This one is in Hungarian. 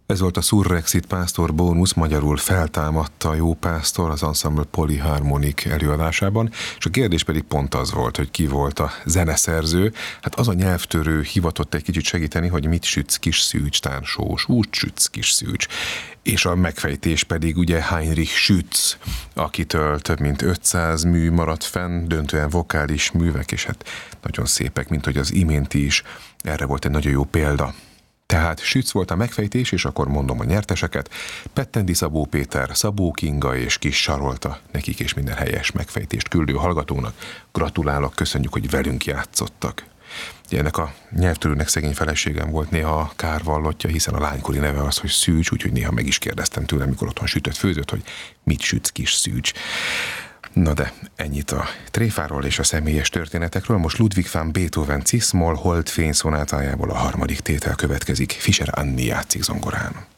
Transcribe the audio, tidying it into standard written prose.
Ez volt a Surrexit Pásztor bónusz, magyarul Feltámadta a jó pásztor az Ensemble Polyharmonic előadásában, és a kérdés pedig pont az volt, hogy ki volt a zeneszerző. Hát az a nyelvtörő hivatott egy kicsit segíteni, hogy mit sütsz kis szűcs, tán sós, úgy sütsz kis szűcs. És a megfejtés pedig ugye Heinrich Schütz, akitől több mint 500 mű maradt fenn, döntően vokális művek, és hát nagyon szépek, mint hogy az iménti is. Erre volt egy nagyon jó példa. Tehát Schütz volt a megfejtés, és akkor mondom a nyerteseket. Pettendi Szabó Péter, Szabó Kinga és Kis Sarolta, nekik és minden helyes megfejtést küldő hallgatónak. Gratulálok, köszönjük, hogy velünk játszottak. Ennek a nyelvtörőnek szegény feleségem volt néha a kárvallottja, hiszen a lánykori neve az, hogy Szűcs, úgyhogy néha meg is kérdeztem tőle, mikor otthon sütött, főzött, hogy mit sütsz kis Szűcs. Na de ennyit a tréfáról és a személyes történetekről. Most Ludwig van Beethoven Cis-moll Holdfény szonátájából a harmadik tétel következik. Fischer Anni játszik zongorán.